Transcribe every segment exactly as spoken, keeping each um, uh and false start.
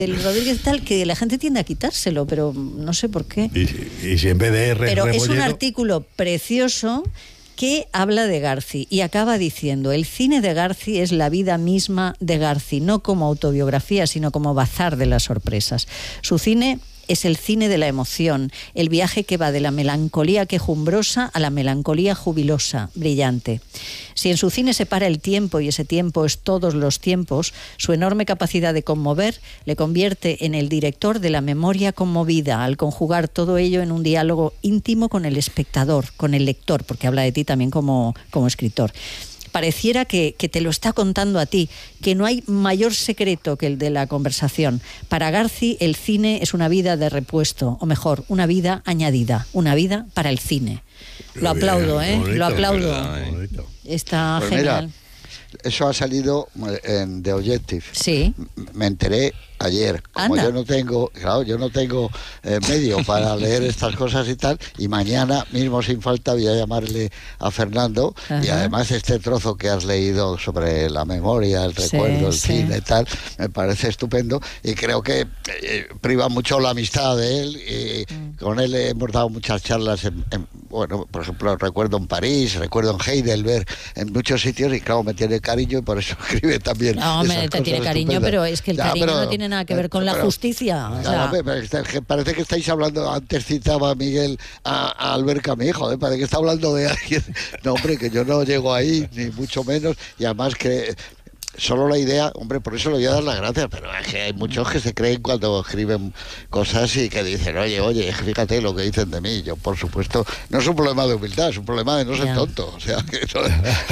el Rodríguez tal, que la gente tiende a quitárselo, pero no sé por qué. Y, y si en vez de R Pero Rebolledo... es un artículo precioso que habla de Garci y acaba diciendo: el cine de Garci es la vida misma de Garci, no como autobiografía, sino como bazar de las sorpresas. Su cine es el cine de la emoción, el viaje que va de la melancolía quejumbrosa a la melancolía jubilosa, brillante. Si en su cine se para el tiempo, y ese tiempo es todos los tiempos, su enorme capacidad de conmover le convierte en el director de la memoria conmovida, al conjugar todo ello en un diálogo íntimo con el espectador, con el lector, porque habla de ti también como, como escritor. Pareciera que, que te lo está contando a ti, que no hay mayor secreto que el de la conversación. Para Garci, el cine es una vida de repuesto, o mejor, una vida añadida, una vida para el cine. Lo aplaudo, ¿eh? Bonito, lo aplaudo. verdad, ¿eh? Está pues genial. Mira, eso ha salido en The Objective. Sí. Me enteré ayer. Como Anda. yo no tengo, claro, yo no tengo eh, medio para leer estas cosas y tal, y mañana mismo sin falta voy a llamarle a Fernando. Ajá. Y además este trozo que has leído sobre la memoria, el recuerdo, el sí, cine sí. y tal, me parece estupendo, y creo que eh, priva mucho la amistad de él, y mm. con él hemos dado muchas charlas en, en, bueno, por ejemplo, recuerdo en París, recuerdo en Heidelberg, en muchos sitios, y claro, me tiene cariño y por eso escribe también. No, me te tiene cariño, estupendas. Pero es que el ya, cariño pero, no tiene nada que ver con pero, la justicia. O sea. Claro, pero parece que estáis hablando, antes citaba Miguel a, a Albert Camus, joder, parece que está hablando de alguien. No, hombre, que yo no llego ahí, ni mucho menos, y además que solo la idea, hombre, por eso le voy a dar las gracias, pero es que hay muchos que se creen cuando escriben cosas y que dicen, oye, oye, fíjate lo que dicen de mí. Yo, por supuesto, no es un problema de humildad, es un problema de no ser yeah. tonto. O sea, que eso,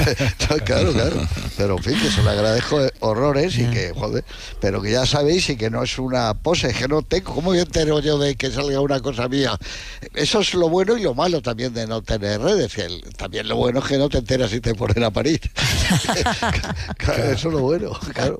claro, claro. Pero en fin, que se le agradezco horrores yeah. y que, joder, pero que ya sabéis y que no es una pose, que no tengo. ¿Cómo me entero yo de que salga una cosa mía? Eso es lo bueno y lo malo también de no tener redes. El, también lo bueno es que no te enteras y te ponen a parir. Claro, eso es lo bueno, claro.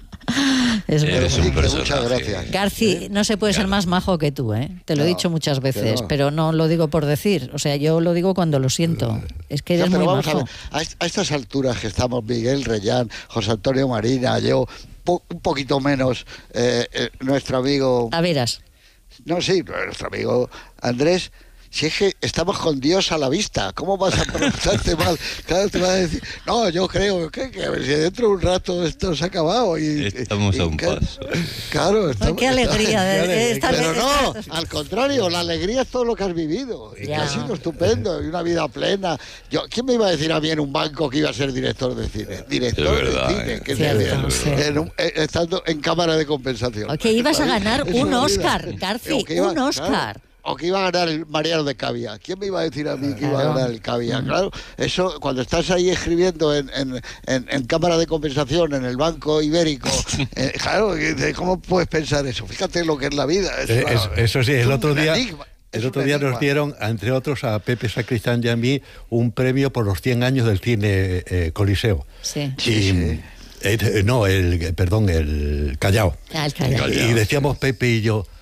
Es Eres un sí, muchas gracias. Garci, no se puede claro. ser más majo que tú, ¿eh? Te lo no, he dicho muchas veces, no. pero no lo digo por decir. O sea, yo lo digo cuando lo siento. Es que eres no, muy vamos majo. A, a, a estas alturas que estamos, Miguel Reyán, José Antonio Marina, yo, po, un poquito menos, eh, eh, nuestro amigo... A veras. No, sí, nuestro amigo Andrés... Si es que estamos con Dios a la vista, ¿cómo vas a pronunciarte mal? Claro, te vas a decir, no, yo creo que, que a ver si dentro de un rato esto se ha acabado. Y, estamos y, a un claro, paso. Claro, estamos, qué alegría. De, de esta, pero no, al contrario, la alegría es todo lo que has vivido. Y que ha sido estupendo, y una vida plena. Yo, ¿quién me iba a decir a mí en un banco que iba a ser director de cine? Director verdad, de cine, eh. que Cierto, se sí. en un, estando en cámara de compensación. Que ibas a ganar es un Oscar, Garci, iba, un Oscar. Claro. O que iba a ganar el Mariano de Cavia. ¿Quién me iba a decir a mí que iba a ganar el Cavia? Claro, eso cuando estás ahí escribiendo en, en, en, en cámara de compensación, en el Banco Ibérico, eh, claro, ¿cómo puedes pensar eso? Fíjate lo que es la vida. Es eh, una, es, eso sí, el otro día... Enigma. El otro día nos dieron, entre otros, a Pepe Sacristán y a mí, un premio por los cien años del cine eh, Coliseo. Sí. Y, sí, sí. Eh, no, el, perdón, el Callao. Ah, el Callao. Y, y decíamos Pepe y yo,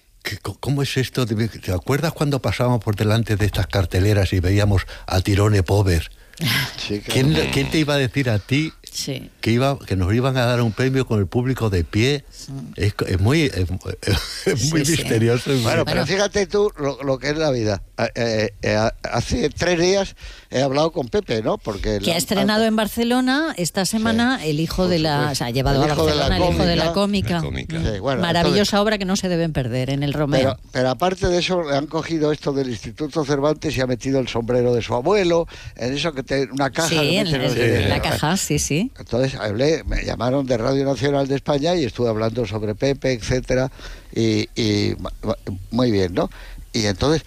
¿cómo es esto? ¿Te acuerdas cuando pasábamos por delante de estas carteleras y veíamos a Tirone Pover? Sí, claro. ¿Quién, ¿Quién te iba a decir a ti sí. que iba que nos iban a dar un premio con el público de pie? Sí. Es, es muy es, es muy sí, misterioso. Sí. Bueno, pero fíjate tú lo, lo que es la vida. Eh, eh, hace tres días he hablado con Pepe, ¿no? Porque que la, ha estrenado en Barcelona esta semana sí, el hijo de la, o sea, ha llevado a Barcelona el hijo de la cómica. La cómica. Sí, bueno, maravillosa entonces, obra que no se deben perder en el Romeo. Pero, pero aparte de eso, le han cogido esto del Instituto Cervantes y ha metido el sombrero de su abuelo, en eso que te, una caja. Sí, en, en, en la caja, sí, sí. Entonces hablé, me llamaron de Radio Nacional de España y estuve hablando sobre Pepe, etcétera, y, y muy bien, ¿no? Y entonces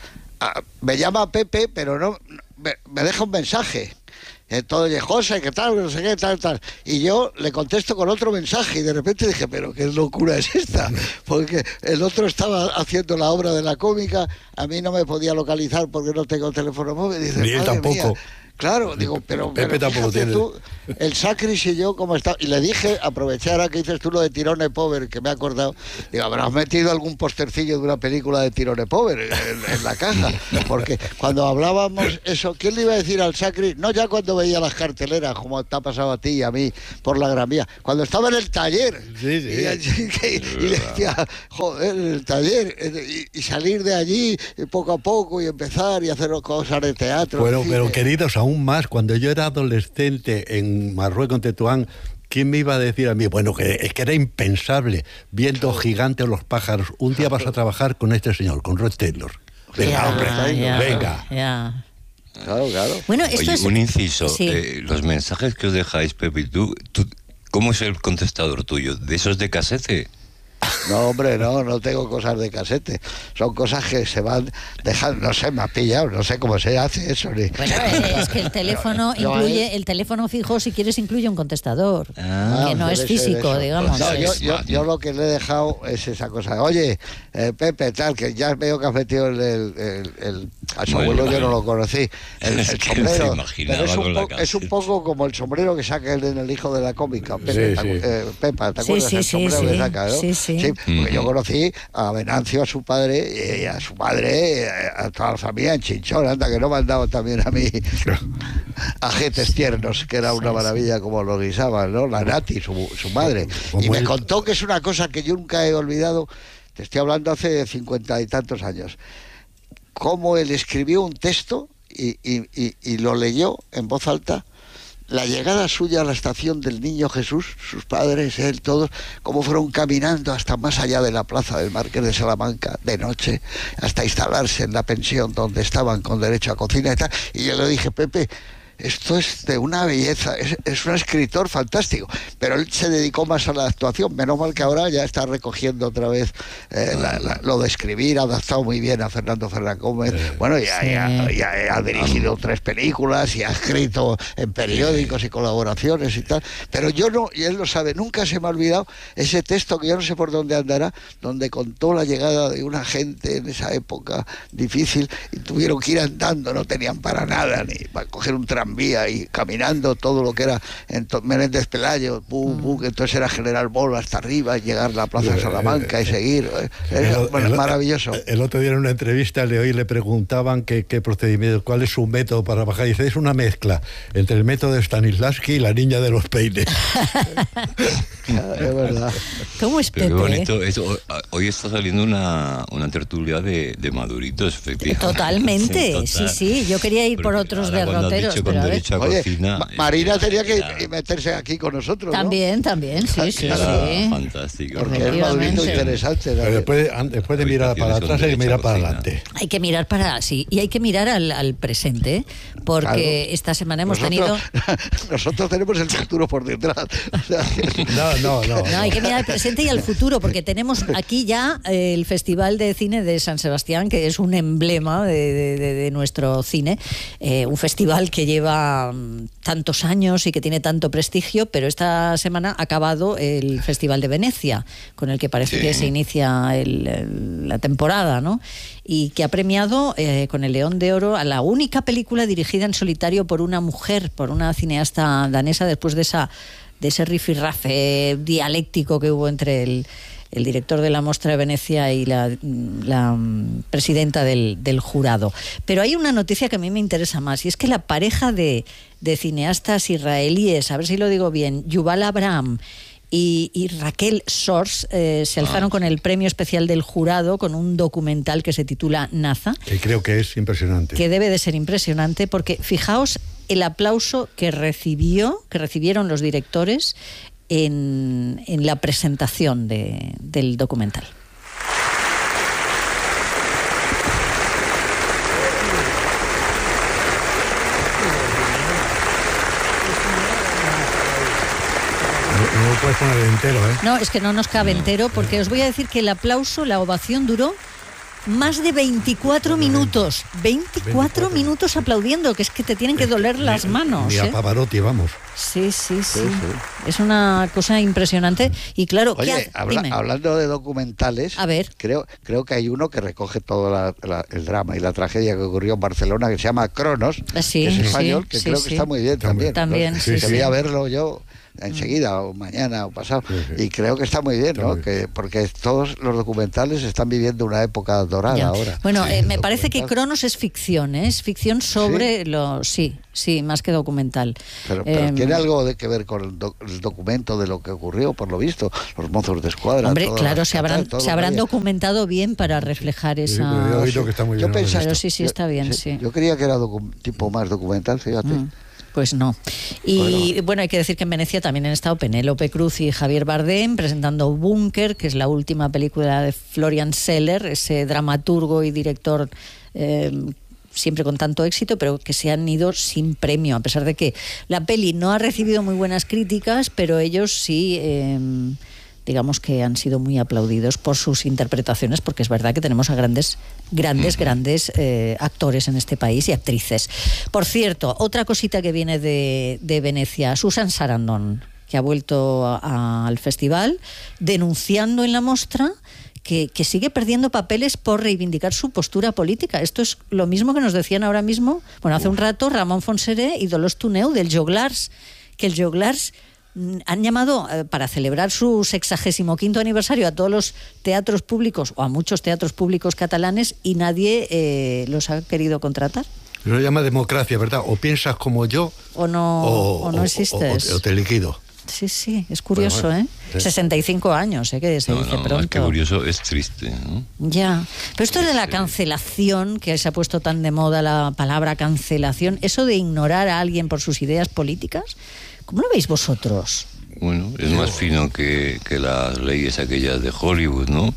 me llama Pepe, pero no me, me deja un mensaje. Entonces, José, ¿qué tal? No sé qué, tal, tal. Y yo le contesto con otro mensaje y de repente dije, pero qué locura es esta. Porque el otro estaba haciendo la obra de la cómica, a mí no me podía localizar porque no tengo teléfono móvil. Y dice, ni él tampoco. Mía, Claro, digo, pero, Pepe pero tampoco fíjate tiene. tú, el Sacris y yo, cómo está. Y le dije, aproveché ahora que dices tú lo de Tirone Pover, que me he acordado, digo, habrás metido algún postercillo de una película de Tirone Pover en, en la caja. Porque cuando hablábamos eso, ¿quién le iba a decir al Sacris? No ya cuando veía las carteleras, como te ha pasado a ti y a mí por la Gran Vía, cuando estaba en el taller. Sí, sí. Y, y, y le decía, joder, en el taller, y, y salir de allí poco a poco y empezar y hacer cosas de teatro. Bueno, en pero cine. queridos, aún más, cuando yo era adolescente en Marruecos, en Tetuán, ¿quién me iba a decir a mí? Bueno, que es que era impensable, viendo Gigante o Los pájaros. Un día vas a trabajar con este señor, con Rod Taylor. Venga, Ya, hombre, ya, venga. ya. Claro, claro. Bueno, esto Oye, es... un inciso. Sí. Eh, los mensajes que os dejáis, Pepe y tú, tú, ¿cómo es el contestador tuyo? ¿De esos de casete? No, hombre, no, no tengo cosas de casete. Son cosas que se van dejando, no sé, me ha pillado, no sé cómo se hace eso. Ni... Bueno, es que el teléfono Yo, incluye, eh, el teléfono fijo, si quieres, incluye un contestador. Ah, que no debe es ser físico, eso. digamos. No, yo, es yo, más, yo ¿no? lo que le he dejado es esa cosa. Oye, eh, Pepe, tal, que ya veo que has metido el... el, el, el- a su Bueno, abuelo yo bueno. no lo conocí. El, Es el que se sombrero. imaginaba Pero es un, con la po- es un caseta. poco como el sombrero que saca el en El hijo de la cómica. Pepe, Sí, ¿te acu- sí. eh, Pepa, ¿te Sí, acuerdas sí, del sí, sombrero sí. que saca? ¿no? Sí, sí. porque yo Ujú. conocí a Venancio, a su padre, y a su madre, a toda la familia en Chinchón, anda, que no me han dado también a mí ajetes tiernos, que era una Sí, maravilla como lo guisaban, ¿no? La Nati, su, su madre. Como Y me él. contó que es una cosa que yo nunca he olvidado, te estoy hablando hace cincuenta y tantos años, cómo él escribió un texto y, y, y, y lo leyó en voz alta. La llegada suya a la estación del Niño Jesús, sus padres, él, todos, cómo fueron caminando hasta más allá de la plaza del Marqués de Salamanca de noche, hasta instalarse en la pensión donde estaban con derecho a cocina y tal. Y yo le dije, Pepe, esto es de una belleza, es, es un escritor fantástico, pero él se dedicó más a la actuación, menos mal que ahora ya está recogiendo otra vez eh, la, la, lo de escribir, ha adaptado muy bien a Fernando Fernández Gómez, bueno, ya, Sí. ya, ya ha dirigido tres películas y ha escrito en periódicos y colaboraciones y tal, pero yo no, y él lo sabe, nunca se me ha olvidado ese texto que yo no sé por dónde andará, donde contó la llegada de una gente en esa época difícil y tuvieron que ir andando, no tenían para nada, ni para coger un tranvía y caminando todo lo que era en to- Menéndez Pelayo, bu, bu, que entonces era General Bolo hasta arriba y llegar a la Plaza de Salamanca y seguir, eh, era El- bueno, el- maravilloso. El otro día en una entrevista le oí le preguntaban qué, qué procedimiento, cuál es su método para bajar. Y dice, es una mezcla entre el método de Stanislavski y la niña de los peines. Es verdad. ¿Cómo es Pero qué Pepe? bonito. Eso, hoy está saliendo una, una tertulia de, de maduritos, efectivamente. Totalmente, Total. sí, sí. Yo quería ir por Porque otros ahora cuando has derroteros, dicho pero con a ver. derecho a Oye, cocina, Ma- es Marina tenía que claro, meterse aquí con nosotros, ¿no? También, también, sí, sí, claro, sí. fantástico. Porque es madurito Efectivamente. interesante. Pero también. después, an- después de mirar para Habitaciones atrás con hay que mirar derecho a para cocina. adelante. Hay que mirar para, sí, y hay que mirar al, al presente, porque Claro. esta semana hemos nosotros, tenido... nosotros tenemos el futuro por detrás. O sea, que- No, no, no. No, hay que mirar al presente y al futuro, porque tenemos aquí ya eh, el Festival de Cine de San Sebastián, que es un emblema de, de- de- de nuestro cine, eh, un festival que lleva mm, tantos años y que tiene tanto prestigio, pero esta semana ha acabado el Festival de Venecia, con el que parece Sí. que se inicia el- el- la temporada, ¿no? Y que ha premiado eh, con el León de Oro a la única película dirigida en solitario por una mujer, por una cineasta danesa, después de esa de ese rifirrafe dialéctico que hubo entre el, el director de la Mostra de Venecia y la, la mm, presidenta del, del jurado. Pero hay una noticia que a mí me interesa más, y es que la pareja de, de cineastas israelíes, a ver si lo digo bien, Yuval Abraham y, y Raquel Sors, eh, se alzaron con el premio especial del jurado con un documental que se titula Naza, Que creo que es impresionante. que debe de ser impresionante, porque fijaos el aplauso que recibió, que recibieron los directores en, en la presentación de, del documental. No, no lo puedes poner entero, ¿eh? No, es que no nos cabe entero, porque os voy a decir que el aplauso, la ovación duró más de veinticuatro minutos. veinticuatro minutos aplaudiendo, que es que te tienen que doler las manos. Ni a ¿eh? Pavarotti, vamos. Sí, sí, sí, Sí, sí. Es una cosa impresionante. Y claro, Oye, ¿qué hace? habla- Dime. hablando de documentales, A ver. creo, creo que hay uno que recoge todo la- la- el drama y la tragedia que ocurrió en Barcelona, que se llama Cronos, Ah, sí, que es sí, español, que sí, creo sí. que está muy bien también. También, ¿no? sí, sí. Quería verlo yo enseguida, o mañana, o pasado, Sí, sí. y creo que está muy bien, Está ¿no? muy Que, porque todos los documentales están viviendo una época dorada Ya. ahora. Bueno, Sí, eh, me el parece que documental. Cronos es ficción, ¿eh? Es ficción sobre lo... Sí, sí, más que documental. Pero, pero Eh, tiene algo de que ver con el, doc- el documento de lo que ocurrió, por lo visto, los mozos de escuadra. Hombre, todas claro, las se habrán, todo se lo habrán que- documentado bien para reflejar Sí, esa... pero yo he oído que está muy Yo bien. ¿no? pensaba- Pero sí, sí, está bien, sí. Yo creía que era docu- tipo más documental, fíjate. Mm, Pues no. Y Bueno. bueno, hay que decir que en Venecia también han estado Penélope Cruz y Javier Bardem presentando Búnker, que es la última película de Florian Zeller, ese dramaturgo y director eh, siempre con tanto éxito, pero que se han ido sin premio, a pesar de que la peli no ha recibido muy buenas críticas, pero ellos sí... Eh, digamos que han sido muy aplaudidos por sus interpretaciones, porque es verdad que tenemos a grandes, grandes, grandes eh, actores en este país y actrices. Por cierto, otra cosita que viene de, de Venecia, Susan Sarandon, que ha vuelto a- a- al festival, denunciando en la mostra que, que sigue perdiendo papeles por reivindicar su postura política. Esto es lo mismo que nos decían ahora mismo, bueno, hace un rato Ramón Fonseré y Dolors Tuneu del Joglars, que el Joglars han llamado eh, para celebrar su sexagésimo quinto aniversario a todos los teatros públicos o a muchos teatros públicos catalanes y nadie eh, los ha querido contratar. Lo llama democracia, ¿verdad? O piensas como yo O no, o, o, no o- existes. o- o te liquido. Sí, sí, es curioso, Bueno, bueno, ¿eh? sí. sesenta y cinco años, ¿eh? Que se No, dice no, más pronto. que curioso, es triste, ¿no? Ya, pero esto de la Sí. cancelación, que se ha puesto tan de moda la palabra cancelación, eso de ignorar a alguien por sus ideas políticas, ¿cómo lo veis vosotros? Bueno, es más fino que, que las leyes aquellas de Hollywood, ¿no?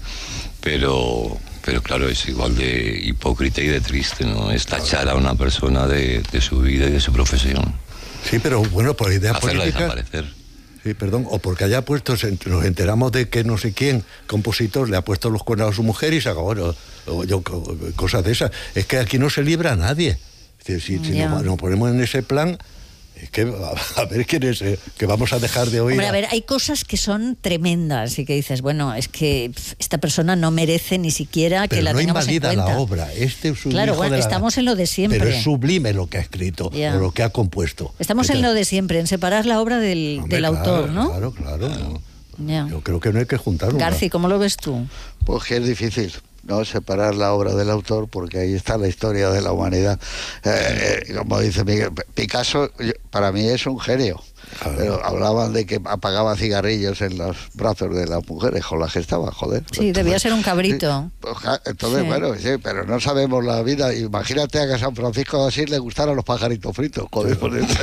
Pero, pero claro, es igual de hipócrita y de triste, ¿no? Es tachar a una persona de, de su vida y de su profesión. Sí, pero bueno, por ideas Hacerla políticas. desaparecer. Sí, perdón, o porque haya puesto, se- nos enteramos de que no sé quién, compositor, le ha puesto los cuernos a su mujer y se acabó, bueno, o yo, co- cosas de esas. Es que aquí no se libra a nadie. Es decir, si, si Ya. nos, nos ponemos en ese plan, es que a, a ver quién es, eh, que vamos a dejar de oír. Hombre, a- a ver, hay cosas que son tremendas y que dices, bueno, es que pf, esta persona no merece ni siquiera que pero la no tengamos en invalida cuenta. la obra. Este es un Claro, hijo bueno, de la- estamos en lo de siempre. Pero es sublime lo que ha escrito, Ya. o lo que ha compuesto. Estamos en lo de siempre, en separar la obra del, Hombre, del claro, autor, ¿no? Claro, claro. no. Ya. Yo creo que no hay que juntarlo. Garci, ¿cómo lo ves tú? Pues que es difícil, ¿no? Separar la obra del autor, porque ahí está la historia de la humanidad. Eh, eh, como dice Miguel, Picasso yo- para mí es un genio. Claro. Pero hablaban de que apagaba cigarrillos en los brazos de las mujeres con las que estaba, joder. Sí, debía ser un cabrito. Pues, ja, entonces, Sí. bueno, sí, pero no sabemos la vida. Imagínate a que a San Francisco de Asís le gustaran los pajaritos fritos, joder. Por eso.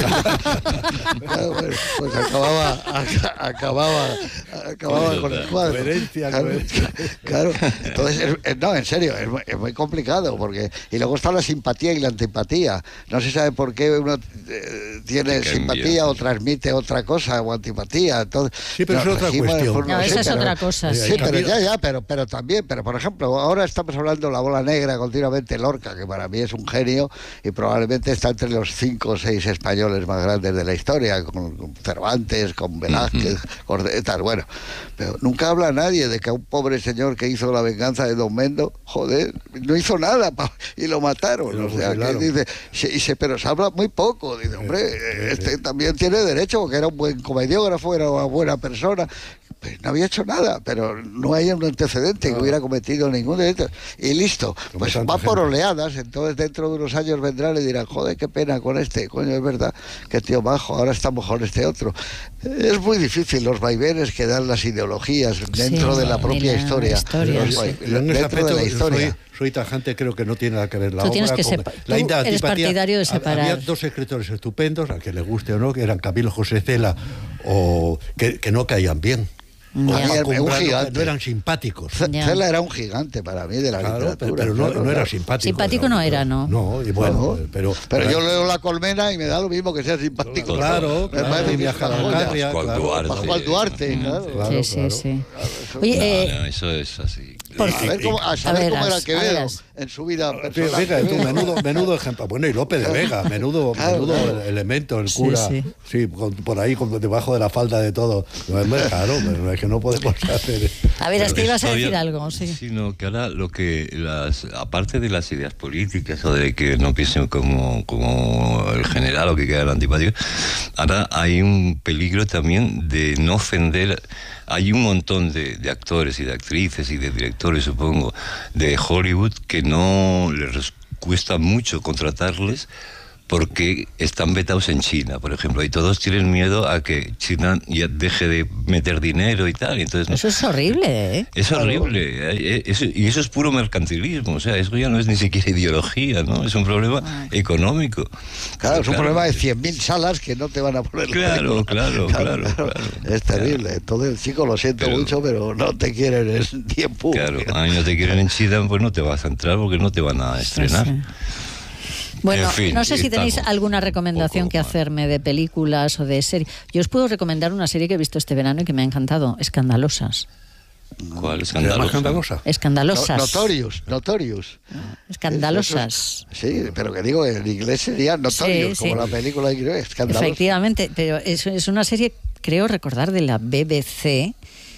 Claro, bueno, pues acababa, aca- acababa, acababa con el cuadro. Coherencia, claro, coherencia. claro. Entonces, es- es- no, en serio, es, muy- es muy complicado, porque y luego está la simpatía y la antipatía. No se sabe por qué uno eh, tiene Que cambia. simpatía o transmite otra cosa o antipatía. Entonces, Sí, pero no, es otra regimos de cuestión. forma- No, sí, esa es pero- otra cosa. Sí, Sí. Sí, pero Camilo- ya, ya, pero, pero también, pero por ejemplo, ahora estamos hablando de la bola negra continuamente, Lorca, que para mí es un genio y probablemente está entre los cinco o seis españoles más grandes de la historia, con, con Cervantes, con Velázquez, Cordetas, bueno, pero nunca habla nadie de que a un pobre señor que hizo La venganza de Don Mendo, joder, no hizo nada pa- y lo mataron, Y lo o sea, que fusilaron. dice, se- y se- pero se habla muy poco, dice, hombre, este también tiene derecho, porque era un buen comediógrafo, era una buena persona. Pues no había hecho nada, pero no hay un antecedente que hubiera cometido ningún delito. Y listo, Como pues tanta va por gente. oleadas, entonces dentro de unos años vendrán y dirán, joder, qué pena con este, coño, es verdad, que tío bajo, ahora estamos con este otro. Es muy difícil los vaivenes que dan las ideologías dentro Sí, de la y propia la historia. historia, Los sí. vai- Yo en ese dentro de aspecto la soy, historia. soy tajante, creo que no tiene nada que ver la Tú obra tienes que con- sepa- la tú intantipatía. eres partidario de Hab- separar. Había dos escritores estupendos, al que le guste o no, que eran Camilo José Cela, o que, que no caían bien. Para mí era un Cumbrano, gigante. no eran simpáticos. Ya. Cela era un gigante para mí de la Claro, literatura. pero no, claro, no era claro. simpático. Simpático no era, ¿no? No, y bueno, No. pero... Pero yo leo La Colmena y me da lo mismo que sea simpático. Claro, Me claro, parece que es viaja a una la joya. Alcarria, Pascual claro. Duarte. Pascual Duarte, claro. Claro, sí, claro. sí, sí. Claro, Oye, No, eh, no, eso es así. por- A ver cómo, a saber A cómo era verás, a Quevedo verás. en su vida Sí, personal. fíjate tú, Quevedo. menudo, menudo ejemplo. Bueno, y López de Vega, menudo, Claro, menudo claro. elemento, el Sí, cura, sí. sí, con- por ahí, con- debajo de la falda de todo. No, es muy claro, pero es que no podemos hacer. a ver, es que ibas a Todavía- decir algo, sí. Sino que ahora lo que las aparte de las ideas políticas o de que no piensen como, como el general o que queda el antipático, ahora hay un peligro también de no ofender. Hay un montón de, de actores y de actrices y de directores, supongo, de Hollywood que no les cuesta mucho contratarles porque están vetados en China, por ejemplo, y todos tienen miedo a que China ya deje de meter dinero y tal. Entonces, no- Eso es horrible, ¿eh? es horrible, eh, eso- y eso es puro mercantilismo, o sea, eso ya no es ni siquiera ideología, ¿no? Es un problema económico. Claro, es un problema de cien mil salas que no te van a poner. la Claro, película. claro, claro, claro. Es terrible. Entonces, chico, lo siento Pero- mucho, pero no te quieren en tiempo. Claro, a mí no te quieren en China, pues no te vas a entrar porque no te van a estrenar. Sí, sí. Bueno, En fin, no sé si tenéis estamos alguna recomendación poco que mal. hacerme de películas o de series. Yo os puedo recomendar una serie que he visto este verano y que me ha encantado, Escandalosas. ¿Cuál es ¿Se llama escandaloso? escandalosa? Escandalosas. No- Notorious, Notorious. Escandalosas. Sí, pero que digo, en inglés sería Notorious, Sí, como sí. la película de inglés, escandalosa. Efectivamente, pero es, es una serie, creo recordar, de la B B C,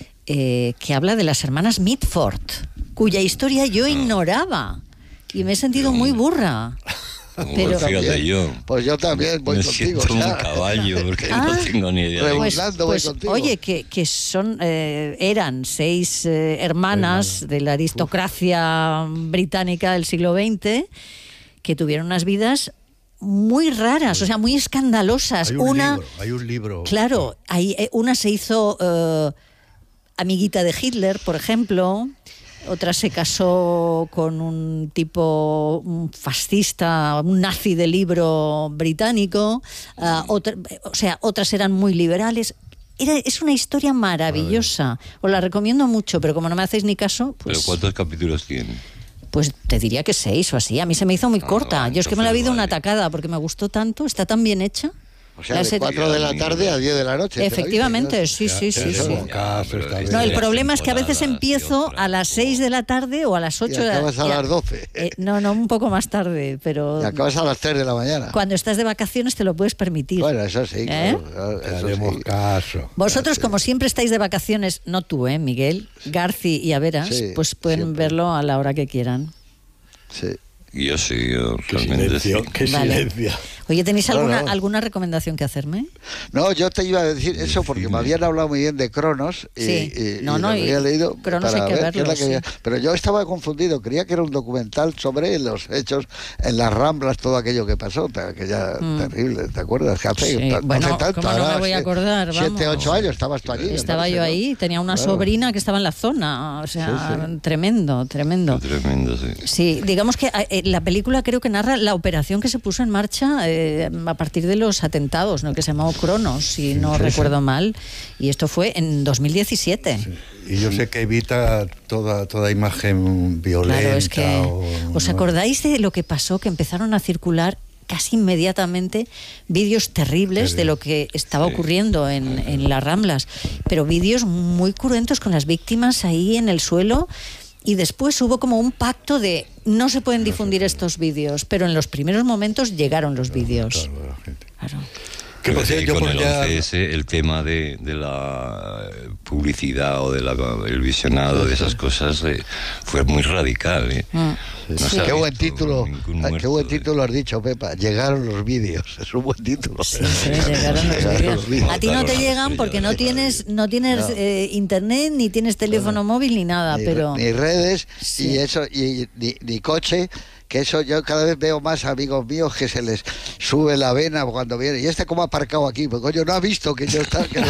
eh, que habla de las hermanas Mitford, cuya historia yo ignoraba. Y me he sentido muy burra. Pero- Pues fíjate yo. Pues yo también voy Me contigo. siento o sea, un caballo porque Ah, no tengo ni idea. de- Pues, Rebuzlando voy pues, contigo. oye, que, que son eh, eran seis eh, hermanas de la aristocracia británica del siglo veinte que tuvieron unas vidas muy raras, o sea, muy escandalosas. Hay un una, libro, hay un libro. claro, ahí, eh, una se hizo eh, amiguita de Hitler, por ejemplo. Otra se casó con un tipo un fascista, un nazi de libro británico. ah, otra- o sea, otras eran muy liberales. Era, es una historia maravillosa. Os la recomiendo mucho, pero como no me hacéis ni caso, ¿Pero pues, cuántos capítulos tiene? pues te diría que seis o así. A mí se me hizo muy Ah, corta. vale, Yo es que me la he entonces visto una vale. atacada porque me gustó tanto, está tan bien hecha. O sea, La de serie- cuatro de la tarde a diez de la noche. ¿te la viste? Efectivamente, sí, Ya, sí, ya, sí. ya, sí. ya. Caso, pero está es bien. No, el las problema es que a veces temporadas y empiezo otras, a las o- seis de la tarde o a las Y ocho de la acabas a ya. las doce. Eh, no, no, un poco más tarde, pero Y acabas a las tres de la mañana. cuando estás de vacaciones te lo puedes permitir. Bueno, eso sí, ¿Eh? claro, claro, Te eso haremos sí. caso. Vosotros, como siempre estáis de vacaciones, no tú, ¿eh, Miguel? Garci y Averas, Sí, pues pueden siempre. verlo a la hora que quieran. Sí. Yo sí, yo Qué realmente sí. silencio, qué Vale. silencio. Oye, ¿tenéis No, alguna, no. alguna recomendación que hacerme? No, yo te iba a decir eso porque me habían hablado muy bien de Cronos y, Sí. y- No, y no, lo y había leído Cronos para hay que ver qué es verlo, la que había- sí. Pero yo estaba confundido, creía que era un documental sobre los hechos en las Ramblas, todo aquello que pasó, ta- que ya Mm. terrible, ¿te acuerdas? Que hace, Sí, ta- bueno, hace tanto, ¿cómo no me ahora voy a sie- acordar? Siete, Vamos. ocho años, estabas tú allí. me Estaba parece, yo ¿no? ahí, tenía una Claro. sobrina que estaba en la zona, o sea, Sí, sí. tremendo, tremendo. Tremendo, sí. Sí, digamos que eh, la película creo que narra la operación que se puso en marcha eh, a partir de los atentados, ¿no? Que se llamó Cronos, si no recuerdo mal, y esto fue en dos mil diecisiete. Y yo sé que evita toda, toda imagen violenta. Claro, es que o- ¿os acordáis de lo que pasó? Que empezaron a circular casi inmediatamente vídeos terribles de lo que estaba Sí. ocurriendo en, en las Ramblas, pero vídeos muy cruentos con las víctimas ahí en el suelo. Y después hubo como un pacto de no se pueden difundir estos vídeos, pero en los primeros momentos llegaron los vídeos. Claro, la gente. Claro. Que por Pero sí, cierto, yo con por el ya- once ese, el tema de, de la publicidad o del visionado de esas cosas eh, fue muy radical. ¿eh? Mm. No Sí, se ha qué buen visto título, ningún ah, qué muerto buen de- título has dicho, Pepa. Llegaron los vídeos, es un buen título. Sí, sí, llegaron los Llegaron vídeos. los vídeos. A ti no te Mataron a llegan las porque no estrellas de tienes, no tienes No. eh, internet, ni tienes teléfono móvil, ni nada, ni, pero... ni redes Sí. y eso y ni, ni coche, que eso yo cada vez veo más amigos míos que se les sube la vena cuando viene y este cómo ha aparcado aquí, pues coño no ha visto que yo está que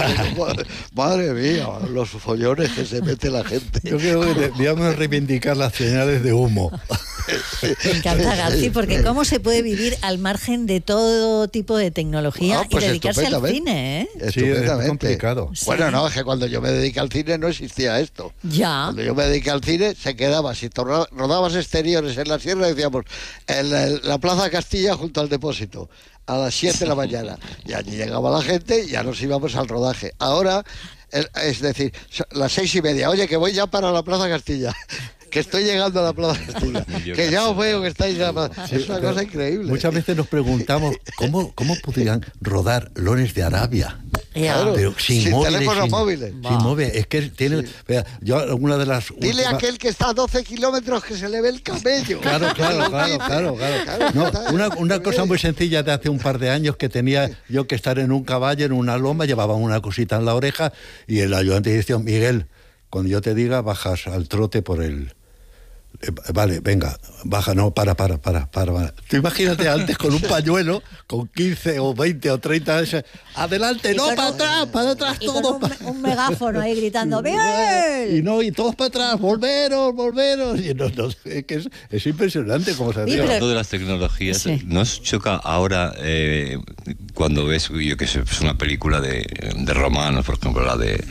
madre mía, los follones que se mete la gente. Yo creo que debíamos reivindicar las señales de humo. Me encanta Garci, porque cómo se puede vivir al margen de todo tipo de tecnología Ah, pues y dedicarse al cine, ¿eh? Sí, es complicado. Sí. Bueno, no, es que cuando yo me dediqué al cine no existía esto. Ya. Cuando yo me dediqué al cine se quedaba, si torna- rodabas exteriores en la sierra, decíamos, en la, en la Plaza Castilla junto al depósito, a las siete de la mañana. Y allí llegaba la gente y ya nos íbamos al rodaje. Ahora, es, es decir, so- las seis y media, oye, que voy ya para la Plaza Castilla. Que estoy llegando a la Plaza Castilla. Que ya os veo que estáis en la plaza. Sí, Es una pero cosa increíble. Muchas veces nos preguntamos cómo, cómo podrían rodar Lones de Arabia. Ya. Claro. Pero sin, Sin móviles, teléfonos sin, móviles. sin Va. móviles. Es que tiene. Vea, yo alguna de las. Dile últimas- a aquel que está a doce kilómetros que se le ve el camello. Claro, claro, claro, claro, claro. No, una, una cosa muy sencilla de hace un par de años que tenía yo que estar en un caballo, en una loma, llevaba una cosita en la oreja y el ayudante de dirección, Miguel, cuando yo te diga, bajas al trote por el... Eh, Vale, venga, baja, no, para, para, para, para, para. Tú imagínate antes con un pañuelo, con quince o veinte o treinta, ese, adelante, Y no, con para un- atrás, para atrás, Y todo. con un, un megáfono ahí gritando Y ¡Miguel! no, y todos para atrás, volveros, volveros. Y no, no, es que es, es impresionante cómo se Sí, hace. pero- Hablando de las tecnologías, Sí. ¿nos choca ahora eh, cuando ves, yo que sé, pues una película de, de romanos, por ejemplo, la de,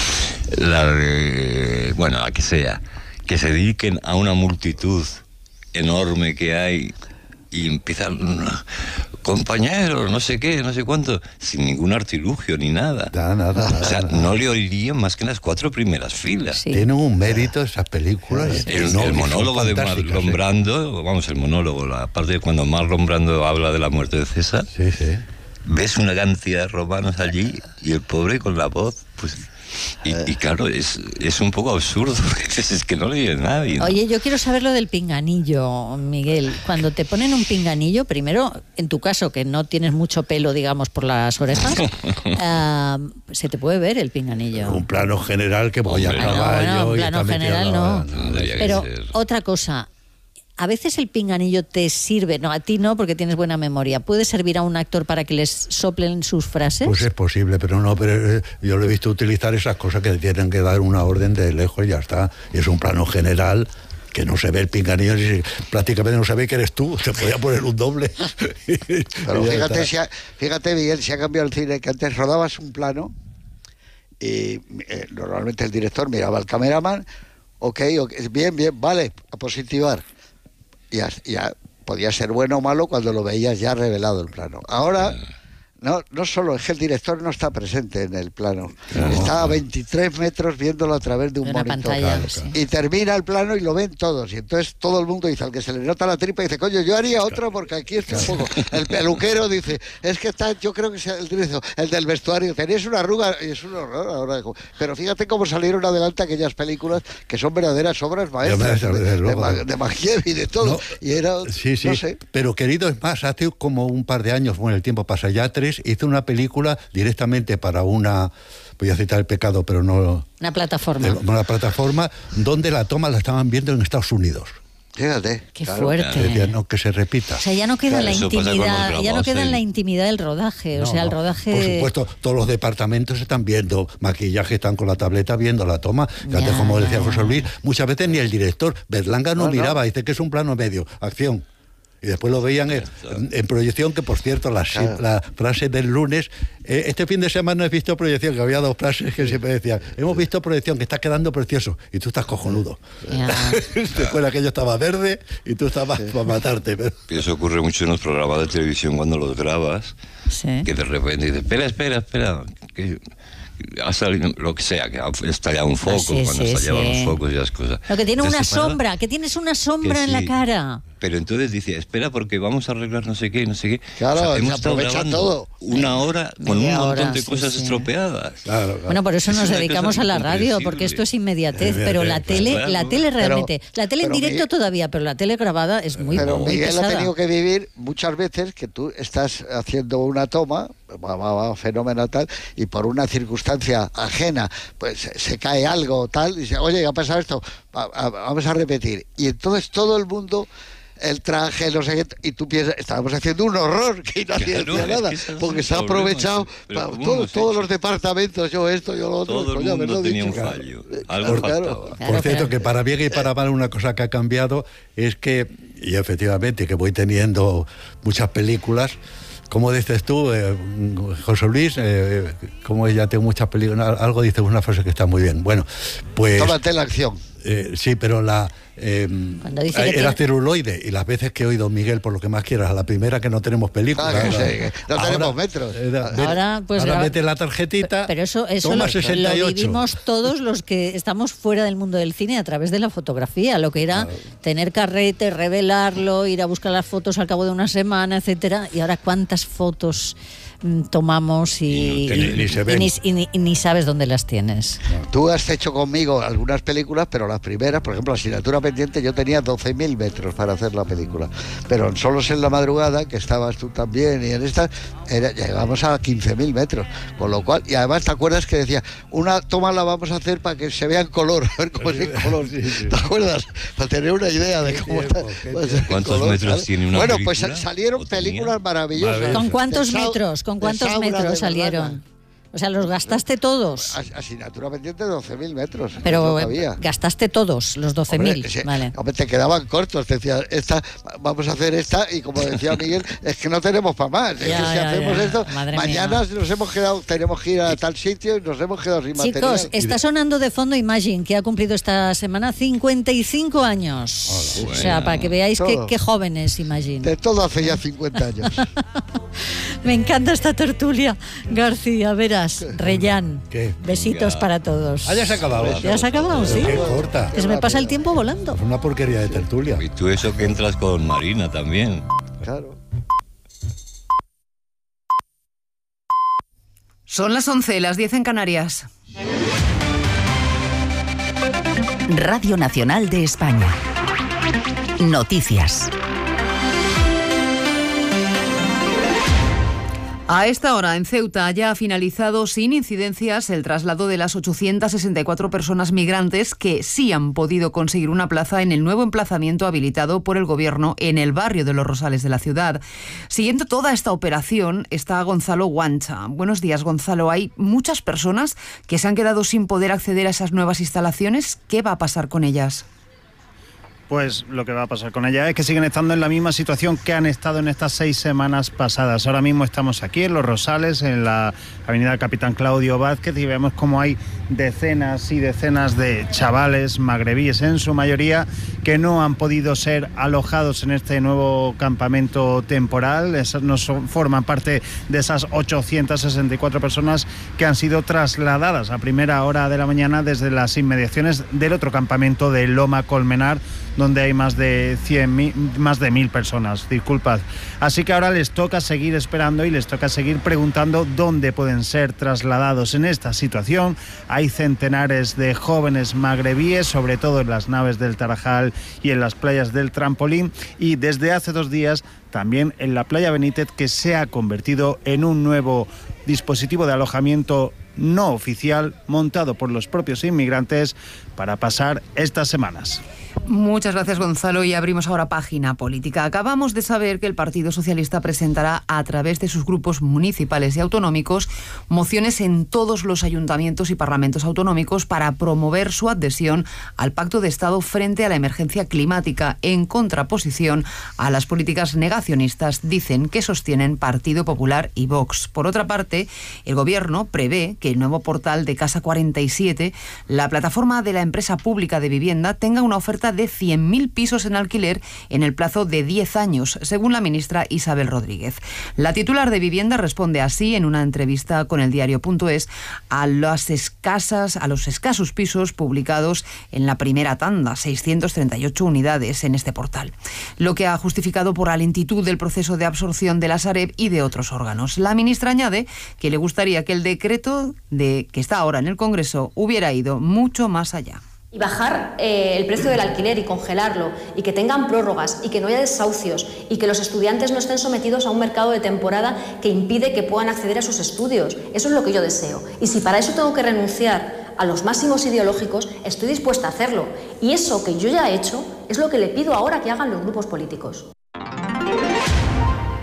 la de, bueno, la que sea, que se dediquen a una multitud enorme que hay y empiezan, compañeros, no sé qué, no sé cuánto, sin ningún artilugio ni nada? Nada, nada, nada, O sea, nada. no le oirían más que en las cuatro primeras filas. Sí. Tienen un mérito esas películas. El, No, el y son monólogo de fantásticas, Marlon ¿eh? Brando, vamos, el monólogo, la parte de cuando Marlon Brando habla de la muerte de César, Sí, sí. ves una cantidad de romanos allí y el pobre con la voz, pues... Y, y claro, es, es un poco absurdo, porque dices, es que no le oye nadie, ¿no? Oye, yo quiero saber lo del pinganillo, Miguel. Cuando te ponen un pinganillo, primero, en tu caso, que no tienes mucho pelo, digamos, por las orejas, ah, se te puede ver el pinganillo. Un plano general que voy Hombre, a no, caballo. bueno, un y plano está metido general en la- no. Tendría que Pero ser. otra cosa, a veces el pinganillo te sirve, no, a ti no, porque tienes buena memoria. ¿Puede servir a un actor para que les soplen sus frases? Pues es posible, pero no, pero eh, yo lo he visto utilizar esas cosas que tienen que dar una orden de lejos y ya está. Y es un plano general que no se ve el pinganillo, y prácticamente no se ve que eres tú, te podía poner un doble. Pero Y ya fíjate, está. si ha- fíjate, Miguel, si ha cambiado el cine, que antes rodabas un plano y eh, normalmente el director miraba al cameraman, ok, ok, bien, bien, vale, a positivar. Y ya, ya podía ser bueno o malo cuando lo veías ya revelado el plano. Ahora, no, no solo es que el director no está presente en el plano, Claro. está a veintitrés metros viéndolo a través de un De una monitor. pantalla, Claro, sí. Y termina el plano y lo ven todos. Y entonces todo el mundo dice, al que se le nota la tripa, dice, coño, yo haría otro porque aquí estoy un poco. El peluquero dice, es que está, yo creo que sea el director, el del vestuario, tenéis una arruga, y es un horror ahora. Pero fíjate cómo salieron adelante aquellas películas que son verdaderas obras maestras, Desde de, de, luego. Ma- de Mankiewicz y de todo. No, y era, Sí, sí, no sé. pero querido, es más, hace como un par de años, bueno, el tiempo pasa ya, tres, hizo una película directamente para una, voy a citar El Pecado, pero no, Una plataforma. eh, una plataforma, donde la toma la estaban viendo en Estados Unidos. Fíjate. Qué claro. fuerte. Decían, no, que se repita. O sea, ya no queda Claro, la eso pasa con los intimidad, ya no grabados queda en en- la intimidad del rodaje. o No, sea, el no. rodaje. Por supuesto, todos los departamentos están viendo, maquillaje están con la tableta viendo la toma. Fíjate, Ya, como ya, decía ya. José Luis, muchas veces ni el director, Berlanga no, No, no. miraba, dice que es un plano medio, acción. Y después lo veían en, en proyección, que por cierto, la, Claro. la frase del lunes, eh, este fin de semana he visto proyección, que había dos frases que siempre decían, hemos visto proyección, que está quedando precioso, y tú estás cojonudo. Ya. Después aquello estaba verde y tú estabas para matarte. Pero... Y eso ocurre mucho en los programas de televisión cuando los grabas, Sí. que de repente dices, espera, espera, espera, que ha salido lo que sea, que ha estallado un foco, sí, cuando sí, estallaban sí. los focos y las cosas. Lo que tiene Entonces una se para- sombra, que tienes una sombra que en la sí. cara. Pero entonces dice, espera porque vamos a arreglar no sé qué, no sé qué. Claro, se hemos estado aprovecha grabando todo. una hora con Media un montón hora, de sí, cosas sí. estropeadas. Claro, claro. Bueno, por eso Es nos una dedicamos cosa a la radio, incomprensible. porque esto es inmediatez, Es pero la verdad, tele, claro. la tele realmente, la tele en pero directo Miguel- todavía, pero la tele grabada es muy, Pero muy Miguel pesada. ha tenido que vivir muchas veces que tú estás haciendo una toma, va, va, va, fenómeno tal, y por una circunstancia ajena, pues se, se cae algo tal, y dice, oye, ¿qué ha pasado esto? Va- va- vamos a repetir. Y entonces todo el mundo, el traje, no sé qué, y tú piensas, estábamos haciendo un horror, que nadie Claro, decía es nada, que ese es porque el se ha problema, aprovechado pero para ¿cómo todo- hemos todos hecho? los departamentos, yo esto, yo lo otro, Todo el coño, haberlo mundo tenía un dicho. fallo, Eh, algo claro, faltaba. Claro, Por cierto, pero- que para bien y para mal una cosa que ha cambiado es que y efectivamente que voy teniendo muchas películas. Como dices tú, eh, José Luis, eh, como ya tengo muchas películas, algo dices una frase que está muy bien. Bueno, pues... Tómate la acción. Eh, sí, pero la... Eh, era tiene... celuloide, y las veces que he oído, Miguel, por lo que más quieras, a la primera que no tenemos película. Ah, ahora, sí, no ahora, tenemos metros. Eh, ahora, pues, ahora mete la tarjetita, pero eso, eso toma lo, sesenta y ocho. Lo vivimos todos los que estamos fuera del mundo del cine a través de la fotografía, lo que era claro. tener carrete, revelarlo, ir a buscar las fotos al cabo de una semana, etcétera. Y ahora cuántas fotos tomamos y, y, ni, ni, se ven. y, ni, y, ni, y ni sabes dónde las tienes. Tú has hecho conmigo algunas películas, pero las primeras, por ejemplo, Asignatura Pendiente, yo tenía doce mil metros para hacer la película, pero en Solos en la Madrugada, que estabas tú también, y en esta era, llegamos a quince mil metros, con lo cual, y además te acuerdas que decía, una toma la vamos a hacer para que se vea en color, a ver cómo es en color, sí, sí. ¿Te acuerdas? Para tener una idea de cómo tiempo, está. Pues, ¿Cuántos color, metros ¿sabes? Tiene una Bueno, película? pues salieron películas maravillosas. ¿Con cuántos metros? ¿Con cuántos metros salieron? O sea, ¿los gastaste todos? Asignatura Pendiente de doce mil metros. Pero gastaste todos, los doce mil. Vale. Hombre, te quedaban cortos. Te decía, esta, vamos a hacer esta, y como decía Miguel, es que no tenemos para más. Es ya, que si ya, hacemos ya. esto, Madre mañana mía. nos hemos quedado, tenemos que ir a tal sitio y nos hemos quedado sin Chicos, material. Chicos, está sonando de fondo Imagine, que ha cumplido esta semana cincuenta y cinco años. Hola, o sea, para que veáis qué, qué jóvenes Imagine. De todo hace ya cincuenta años. Me encanta esta tertulia, García, verás. Reyán, ¿qué? Besitos ya. para todos. Ah, ya se ha acabado. Ya se ha acabado, sí. Qué corta. Que se me pasa el tiempo volando. Es una porquería de tertulia. Y tú eso que entras con Marina también. Claro. Son las once, las diez en Canarias. Radio Nacional de España. Noticias. A esta hora, en Ceuta, ya ha finalizado sin incidencias el traslado de las ochocientas sesenta y cuatro personas migrantes que sí han podido conseguir una plaza en el nuevo emplazamiento habilitado por el Gobierno en el barrio de Los Rosales de la ciudad. Siguiendo toda esta operación está Gonzalo Guancha. Buenos días, Gonzalo. Hay muchas personas que se han quedado sin poder acceder a esas nuevas instalaciones. ¿Qué va a pasar con ellas? Pues lo que va a pasar con ella es que siguen estando en la misma situación que han estado en estas seis semanas pasadas. Ahora mismo estamos aquí en Los Rosales, en la avenida Capitán Claudio Vázquez, y vemos como hay decenas y decenas de chavales magrebíes, en su mayoría, que no han podido ser alojados en este nuevo campamento temporal. Esas no son, forman parte de esas ochocientas sesenta y cuatro personas que han sido trasladadas a primera hora de la mañana desde las inmediaciones del otro campamento de Loma Colmenar, donde hay más de cien, más de mil personas, disculpad. Así que ahora les toca seguir esperando y les toca seguir preguntando dónde pueden ser trasladados. En esta situación hay centenares de jóvenes magrebíes, sobre todo en las naves del Tarajal y en las playas del Trampolín, y desde hace dos días también en la playa Benítez, que se ha convertido en un nuevo dispositivo de alojamiento no oficial montado por los propios inmigrantes para pasar estas semanas. Muchas gracias, Gonzalo, y abrimos ahora página política. Acabamos de saber que el Partido Socialista presentará a través de sus grupos municipales y autonómicos mociones en todos los ayuntamientos y parlamentos autonómicos para promover su adhesión al Pacto de Estado frente a la emergencia climática, en contraposición a las políticas negacionistas, dicen, que sostienen Partido Popular y Vox. Por otra parte, el Gobierno prevé que el nuevo portal de Casa cuarenta y siete, la plataforma de la empresa pública de vivienda, tenga una oferta de cien mil pisos en alquiler en el plazo de diez años, según la ministra Isabel Rodríguez. La titular de Vivienda responde así en una entrevista con el diario.es a las escasas, a los escasos pisos publicados en la primera tanda, seiscientas treinta y ocho unidades en este portal, lo que ha justificado por la lentitud del proceso de absorción de la Sareb y de otros órganos. La ministra añade que le gustaría que el decreto de que está ahora en el Congreso hubiera ido mucho más allá. Y bajar eh, el precio del alquiler y congelarlo, y que tengan prórrogas, y que no haya desahucios, y que los estudiantes no estén sometidos a un mercado de temporada que impide que puedan acceder a sus estudios. Eso es lo que yo deseo. Y si para eso tengo que renunciar a los máximos ideológicos, estoy dispuesta a hacerlo. Y eso que yo ya he hecho es lo que le pido ahora que hagan los grupos políticos.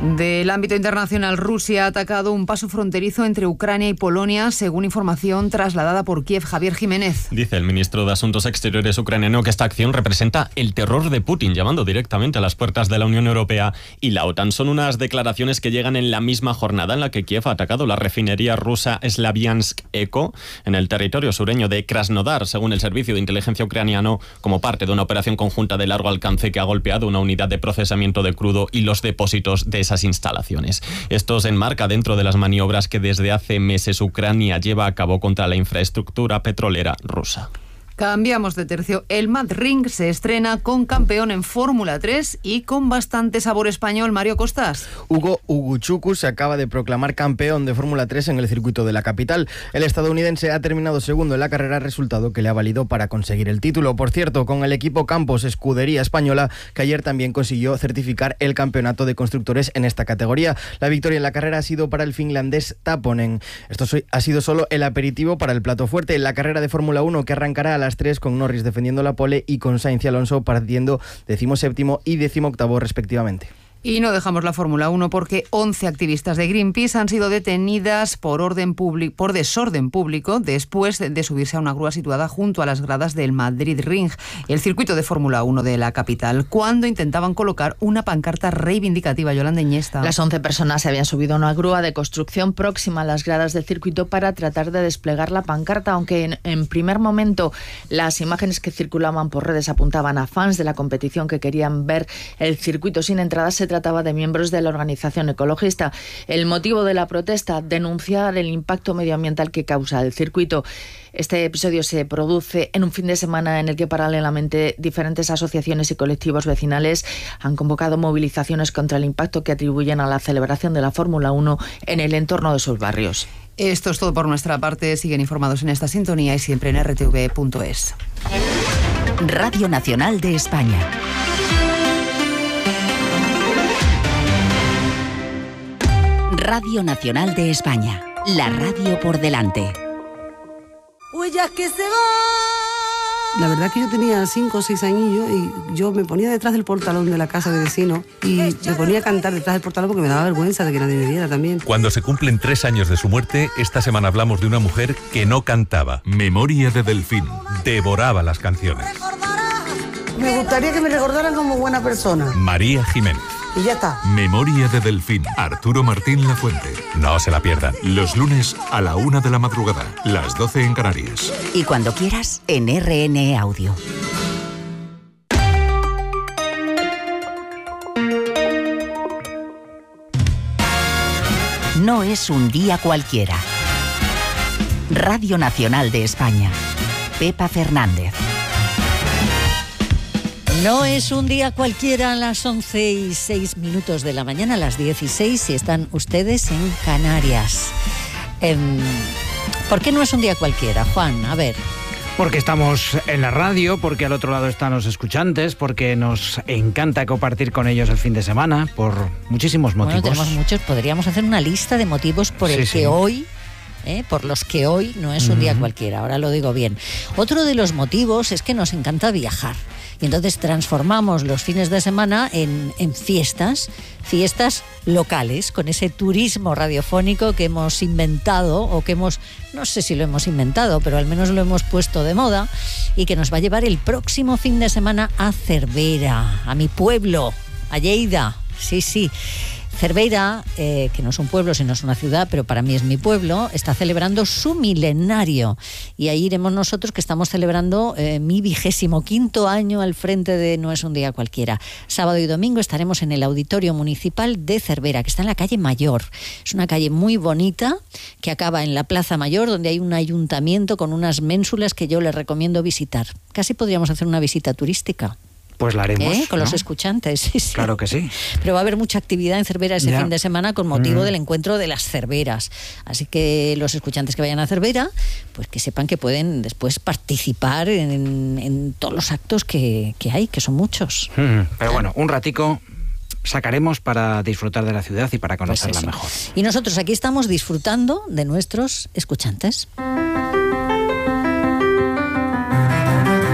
Del ámbito internacional, Rusia ha atacado un paso fronterizo entre Ucrania y Polonia, según información trasladada por Kiev. Javier Jiménez. Dice el ministro de Asuntos Exteriores ucraniano que esta acción representa el terror de Putin, llamando directamente a las puertas de la Unión Europea y la OTAN. Son unas declaraciones que llegan en la misma jornada en la que Kiev ha atacado la refinería rusa Slaviansk-Eko en el territorio sureño de Krasnodar, según el servicio de inteligencia ucraniano, como parte de una operación conjunta de largo alcance que ha golpeado una unidad de procesamiento de crudo y los depósitos de esa instalaciones. Esto se enmarca dentro de las maniobras que desde hace meses Ucrania lleva a cabo contra la infraestructura petrolera rusa. Cambiamos de tercio. El Madrid se estrena con campeón en Fórmula tres y con bastante sabor español. Mario Costas. Hugo Uguchuku se acaba de proclamar campeón de Fórmula tres en el circuito de la capital. El estadounidense ha terminado segundo en la carrera, resultado que le ha valido para conseguir el título. Por cierto, con el equipo Campos Escudería Española, que ayer también consiguió certificar el campeonato de constructores en esta categoría. La victoria en la carrera ha sido para el finlandés Taponen. Esto ha sido solo el aperitivo para el plato fuerte. La carrera de Fórmula uno, que arrancará a las tres con Norris defendiendo la pole y con Sainz y Alonso partiendo decimoséptimo y decimoctavo respectivamente. Y no dejamos la Fórmula uno porque once activistas de Greenpeace han sido detenidas por orden público, por desorden público después de subirse a una grúa situada junto a las gradas del Madrid Ring, el circuito de Fórmula uno de la capital, cuando intentaban colocar una pancarta reivindicativa. Yolanda Iniesta. Las once personas se habían subido a una grúa de construcción próxima a las gradas del circuito para tratar de desplegar la pancarta, aunque en, en primer momento las imágenes que circulaban por redes apuntaban a fans de la competición que querían ver el circuito sin entradas. Se trataba de miembros de la organización ecologista. El motivo de la protesta, denunciar el impacto medioambiental que causa el circuito. Este episodio se produce en un fin de semana en el que paralelamente diferentes asociaciones y colectivos vecinales han convocado movilizaciones contra el impacto que atribuyen a la celebración de la Fórmula uno en el entorno de sus barrios. Esto es todo por nuestra parte. Siguen informados en esta sintonía y siempre en erre te ve punto es. Radio Nacional de España. Radio Nacional de España, la radio por delante. Huellas que se van. La verdad que yo tenía cinco o seis añillos y yo me ponía detrás del portalón de la casa de vecino y me ponía a cantar detrás del portalón porque me daba vergüenza de que nadie me viera también. Cuando se cumplen tres años de su muerte, esta semana hablamos de una mujer que no cantaba. Memoria de Delfín. Devoraba las canciones. Me gustaría que me recordaran como buena persona. María Jiménez. Y ya está. Memoria de Delfín. Arturo Martín Lafuente. No se la pierdan. Los lunes a la una de la madrugada. Las doce en Canarias. Y cuando quieras, en erre ene Audio. No es un día cualquiera. Radio Nacional de España. Pepa Fernández. No es un día cualquiera a las once y seis minutos de la mañana, a las dieciséis, si están ustedes en Canarias. Eh, ¿Por qué no es un día cualquiera, Juan? A ver. Porque estamos en la radio, porque al otro lado están los escuchantes, porque nos encanta compartir con ellos el fin de semana, por muchísimos motivos. Bueno, tenemos muchos. Podríamos hacer una lista de motivos por el sí, que sí. hoy... ¿Eh? por los que hoy no es un día cualquiera, ahora lo digo bien. Otro de los motivos es que nos encanta viajar y entonces transformamos los fines de semana en, en fiestas, fiestas locales, con ese turismo radiofónico que hemos inventado o que hemos, no sé si lo hemos inventado, pero al menos lo hemos puesto de moda y que nos va a llevar el próximo fin de semana a Cervera, a mi pueblo, a Lleida, sí, sí. Cervera, eh, que no es un pueblo, sino es una ciudad, pero para mí es mi pueblo, está celebrando su milenario. Y ahí iremos nosotros, que estamos celebrando eh, mi vigésimo quinto año al frente de No es un día cualquiera. Sábado y domingo estaremos en el Auditorio Municipal de Cervera, que está en la calle Mayor. Es una calle muy bonita, que acaba en la Plaza Mayor, donde hay un ayuntamiento con unas ménsulas que yo les recomiendo visitar. Casi podríamos hacer una visita turística. Pues la haremos, ¿Eh? Con ¿no? los escuchantes, sí, sí. Claro que sí. Pero va a haber mucha actividad en Cervera ese Ya. fin de semana con motivo Mm. del encuentro de las cerveras. Así que los escuchantes que vayan a Cervera, pues que sepan que pueden después participar en, en todos los actos que, que hay, que son muchos. Mm, Pero bueno, un ratico sacaremos para disfrutar de la ciudad y para Pues conocerla eso. mejor. Y nosotros aquí estamos disfrutando de nuestros escuchantes.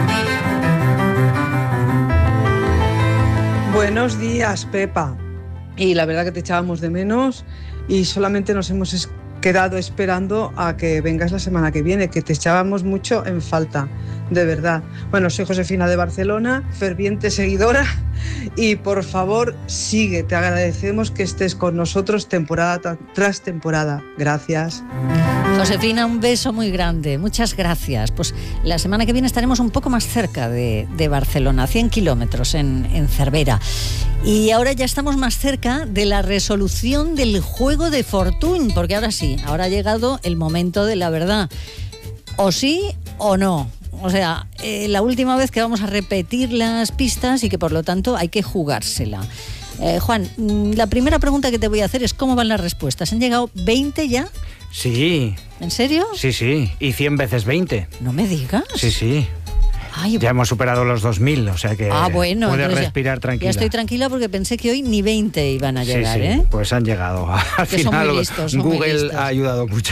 Buenos días, Pepa. y la verdad que te echábamos de menos y solamente nos hemos es- quedado esperando a que vengas la semana que viene, que te echábamos mucho en falta, de verdad. Bueno, soy Josefina de Barcelona, ferviente seguidora, y por favor sigue, te agradecemos que estés con nosotros temporada tra- tras temporada. Gracias. Josefina, un beso muy grande. Muchas gracias. Pues la semana que viene estaremos un poco más cerca de, de Barcelona, cien kilómetros en, en Cervera. Y ahora ya estamos más cerca de la resolución del juego de Fortuny, porque ahora sí, ahora ha llegado el momento de la verdad. O sí o no. O sea, eh, la última vez que vamos a repetir las pistas y que por lo tanto hay que jugársela. Eh, Juan, la primera pregunta que te voy a hacer es ¿cómo van las respuestas? ¿Han llegado veinte ya? Sí. ¿En serio? Sí, sí. Y cien veces veinte. No me digas. Sí, sí. Ay, ya hemos superado los dos mil, o sea que ah, bueno, puedes ya, respirar tranquila. Ya estoy tranquila porque pensé que hoy ni veinte iban a llegar, sí, sí, ¿eh? pues han llegado. Al que final son muy listos, son Google muy listos. ha ayudado mucho.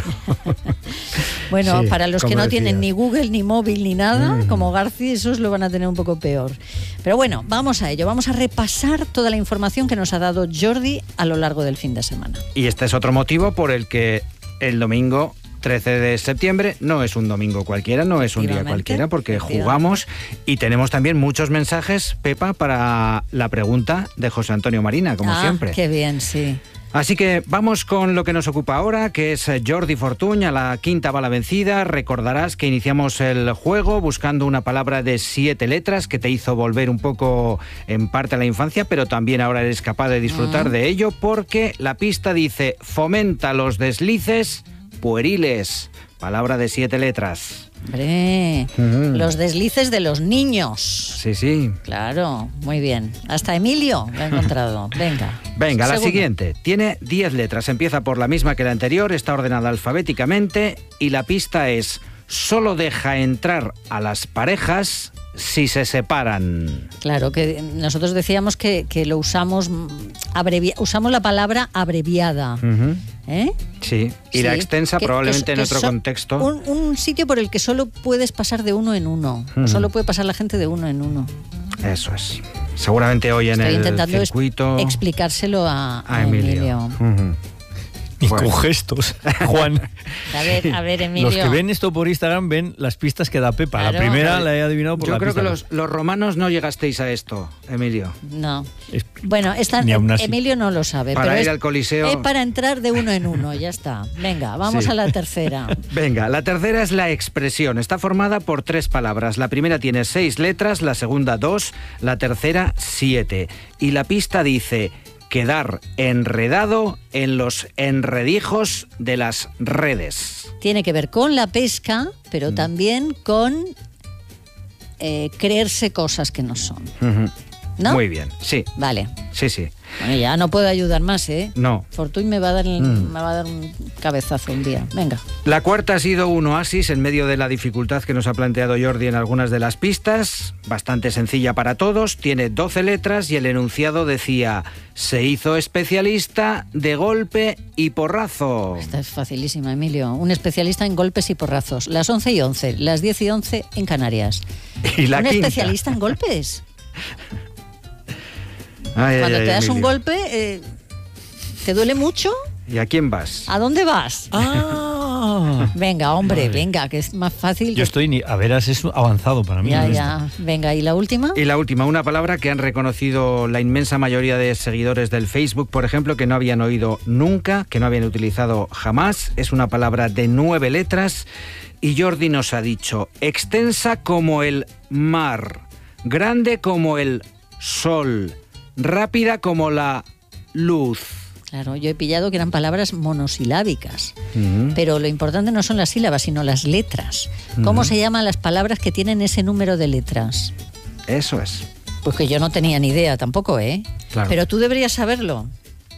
Bueno, Sí, para los que como no decías. tienen ni Google, ni móvil, ni nada, Mm. como Garci, esos lo van a tener un poco peor. Pero bueno, vamos a ello. Vamos a repasar toda la información que nos ha dado Jordi a lo largo del fin de semana. Y este es otro motivo por el que el domingo trece de septiembre no es un domingo cualquiera, no es un día Efectivamente, cualquiera, porque efectivamente. jugamos y tenemos también muchos mensajes, Pepa, para la pregunta de José Antonio Marina, como ah, siempre. Qué bien, sí. Así que vamos con lo que nos ocupa ahora, que es Jordi Fortuny, a la quinta bala vencida. Recordarás que iniciamos el juego buscando una palabra de siete letras que te hizo volver un poco en parte a la infancia, pero también ahora eres capaz de disfrutar Ah. de ello, porque la pista dice fomenta los deslices pueriles. Palabra de siete letras. Hombre, Mm. los deslices de los niños. Sí, sí. Claro, muy bien. Hasta Emilio lo ha encontrado. Venga. Venga, la Segundo. siguiente. Tiene diez letras. Empieza por la misma que la anterior, está ordenada alfabéticamente y la pista es: solo deja entrar a las parejas si se separan. Claro, que nosotros decíamos que, que lo usamos mm, abrevi- usamos la palabra abreviada. Ujú. ¿Eh? Sí, y la Sí, extensa que- probablemente que- en que otro so- contexto. Un, un sitio por el que solo puedes pasar de uno en uno. Ujú. Solo puede pasar la gente de uno en uno. Eso es. Seguramente hoy en Estoy el intentando es- circuito explicárselo a, a a Emilio. Emilio. Ujú. Y Bueno. con gestos, Juan. A ver, a ver, Emilio. Los que ven esto por Instagram ven las pistas que da Pepa. La Claro. primera la he adivinado por Yo la creo pista. que los, los romanos no llegasteis a esto, Emilio. No. Bueno, esta, Ni aún así. Emilio no lo sabe. Para pero ir es, al Coliseo. es para entrar de uno en uno, ya está. Venga, vamos Sí. a la tercera. Venga, la tercera es la expresión. Está formada por tres palabras. La primera tiene seis letras, la segunda dos, la tercera siete. Y la pista dice: quedar enredado en los enredijos de las redes. Tiene que ver con la pesca, pero también con eh, creerse cosas que no son. Ujú. ¿No? Muy bien, sí, Vale. sí, sí. Bueno, ya no puedo ayudar más, ¿eh? No. Fortuny me va a dar, Mm. me va a dar un cabezazo un día. Venga. La cuarta ha sido un oasis en medio de la dificultad que nos ha planteado Jordi en algunas de las pistas. Bastante sencilla para todos, tiene doce letras y el enunciado decía: se hizo especialista de golpe y porrazo. Esta es facilísima, Emilio. Un especialista en golpes y porrazos. Las once y once, las diez y once en Canarias. Y la ¿Un quinta. especialista en golpes? Ay, ay, Cuando ay, te das un Emilio. golpe, eh, ¿te duele mucho? ¿Y a quién vas? ¿A dónde vas? Ah. Venga, hombre, Vale. venga, que es más fácil. Yo estoy ni. A veras, es avanzado para mí. Ya, en ya. Venga, ¿y la última? Y la última, una palabra que han reconocido la inmensa mayoría de seguidores del Facebook, por ejemplo, que no habían oído nunca, que no habían utilizado jamás. Es una palabra de nueve letras y Jordi nos ha dicho: extensa como el mar, grande como el sol, rápida como la luz. Claro, yo he pillado que eran palabras monosilábicas. Ujú. Pero lo importante no son las sílabas, sino las letras. ¿Cómo Ujú. se llaman las palabras que tienen ese número de letras? Eso es. Pues que yo no tenía ni idea tampoco, ¿eh? Claro. Pero tú deberías saberlo.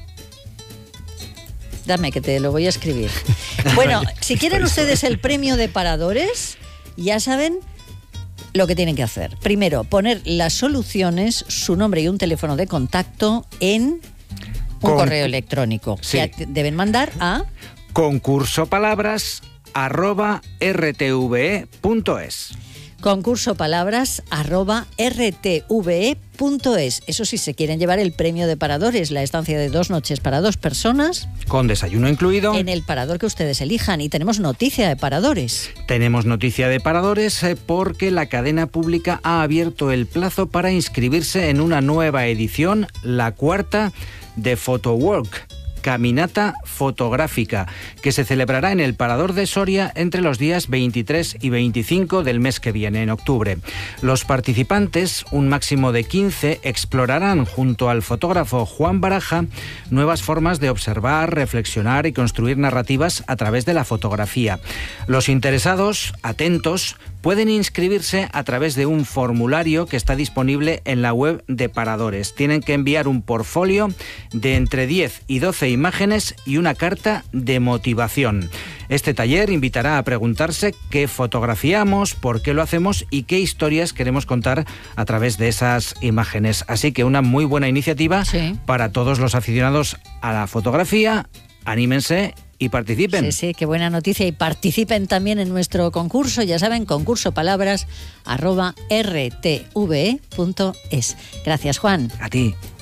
Dame, que te lo voy a escribir. Bueno, si quieren ustedes el premio de paradores, ya saben lo que tienen que hacer. Primero, poner las soluciones, su nombre y un teléfono de contacto en un Con- correo electrónico. Sí. Que deben mandar a... Concursopalabras arroba rtve punto es. Concurso palabras arroba rtve.es. Eso sí, se quieren llevar el premio de Paradores, la estancia de dos noches para dos personas. Con desayuno incluido. En el parador que ustedes elijan. Y tenemos noticia de Paradores. Tenemos noticia de Paradores eh, porque la cadena pública ha abierto el plazo para inscribirse en una nueva edición, la cuarta de Photowalk, caminata fotográfica, que se celebrará en el Parador de Soria entre los días veintitrés y veinticinco del mes que viene, en octubre. Los participantes, un máximo de quince, explorarán junto al fotógrafo Juan Baraja nuevas formas de observar, reflexionar y construir narrativas a través de la fotografía. Los interesados, atentos, pueden inscribirse a través de un formulario que está disponible en la web de Paradores. Tienen que enviar un portfolio de entre diez y doce imágenes y una carta de motivación. Este taller invitará a preguntarse qué fotografiamos, por qué lo hacemos y qué historias queremos contar a través de esas imágenes. Así que una muy buena iniciativa sí. para todos los aficionados a la fotografía. Anímense y participen. Sí, sí, qué buena noticia. Y participen también en nuestro concurso. Ya saben, concurso palabras arroba rtve.es. Gracias, Juan. A ti.